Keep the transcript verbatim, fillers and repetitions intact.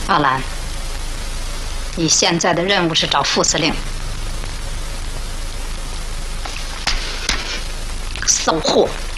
阿兰，你现在的任务是找副司令，搜货。